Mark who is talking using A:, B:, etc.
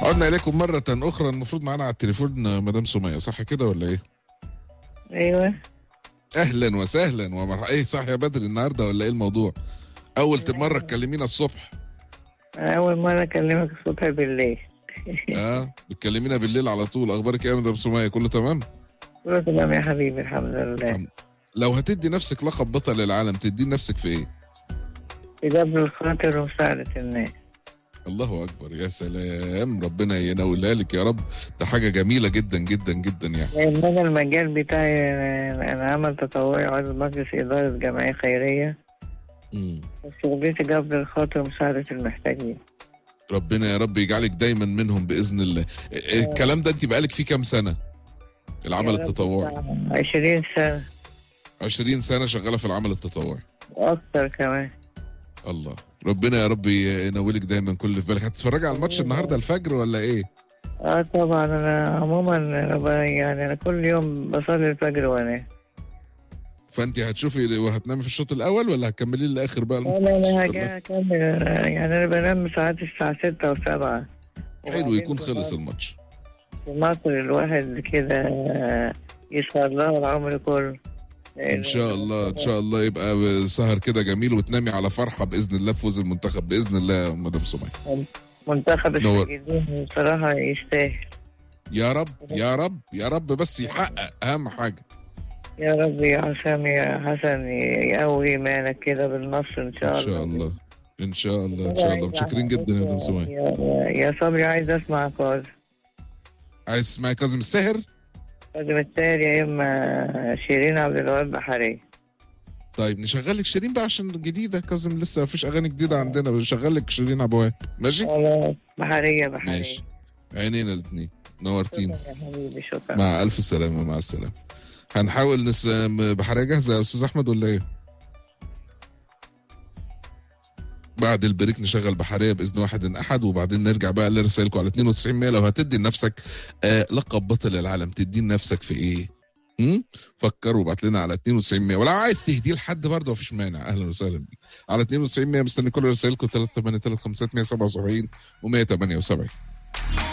A: عدنا إليكم مرة أخرى. المفروض معانا على التليفون مدام سمية، صح كده ولا إيه؟
B: ايوه.
A: أهلا وسهلا ومرحبا. إيه صح يا بدر النهاردة ولا إيه الموضوع؟ أول مرة تكلمينا الصبح.
B: أنا اول مره اكلمك الصبح بالليل.
A: بتكلمينا بالليل على طول. أخبارك إيه يا مدام سمية؟ كله تمام؟
B: كله تمام يا حبيبي، الحمد لله.
A: الحمد. لو هتدي نفسك لقب بطل العالم تدي نفسك في إيه؟
B: في جبر الخاطر ومساعدة الناس.
A: الله أكبر، يا سلام، ربنا ينولها لك يا رب. ده حاجة جميلة جدا جدا جدا يعني.
B: لأن أنا المجال بتاعي أنا عمل تطوعي عضو مجلس إدارة جمعية خيرية.
A: مم.
B: شغلتي جبر الخاطر ومساعدة المحتاجين.
A: ربنا يا رب يجعلك دايما منهم بإذن الله. الكلام ده أنت بقالك فيه كام سنة؟ العمل
B: يا رب
A: التطوعي.
B: بتاع 20 سنة.
A: 20 سنة شغالة في العمل التطوعي.
B: وأكتر كمان.
A: الله، ربنا يا رب ينولك دايما كل اللي في بالك. هتتفرجي على الماتش النهارده الفجر ولا ايه؟
B: طبعا أنا عموما يعني أنا كل يوم بصلي الفجر وأنام.
A: فانت هتشوفي وهتنامي في الشوط الاول ولا هتكملي للاخر بقى
B: لا
A: الماتش؟
B: لا لا، هاجي أكمل. يعني أنا بنام ساعات الساعة 6 و7.
A: حلو يكون خلص الماتش.
B: في مصر الواحد كده يسهر له العمر كله.
A: ان شاء الله ان شاء الله يبقى سهر كده جميل وتنامي على فرحه باذن الله فوز المنتخب باذن الله يا مدام سمية.
B: منتخب
A: نور.
B: السجدين بصراحة يستاهل.
A: يا رب يا رب يا رب، بس يحقق اهم حاجه.
B: يا رب يا حسام يا حسن يقوي إيمانك كده بالنصر إن شاء
A: ان
B: الله.
A: شاء الله ان شاء الله ان شاء الله. متشكرين جدا يا مدام سمية.
B: يا صبري، عايز أسمع كاظم.
A: عايز تسمعي كاظم الساهر؟
B: كاظم الساهر يا إما شيرين عبد الوهاب بحرية.
A: طيب نشغل لك شيرين بقى عشان جديده. كاظم لسه مفيش اغاني جديده عندنا، بنشغل لك شيرين ابو وهاب. ماشي؟
B: خلاص، بحرية.
A: ماشي، عينينا الاثنين. نورتينا.
B: شكرا يا حبيبي، شكرا.
A: مع الف سلامه، مع السلامه. هنحاول بحرية جاهزه يا استاذ احمد ولا ايه؟ بعد البريك نشغل بحرية بإذن واحد أحد، وبعدين نرجع بقى لرسائلكم على 92 لو هتدي لنفسك لقب بطل العالم تدي لنفسك في إيه؟ فكروا وابعت لنا على 92 ولو عايز تهديه لحد برضه مفيش مانع. أهلا وسهلا بيك على 92 مستني كل رسائلكم 383 577 و178.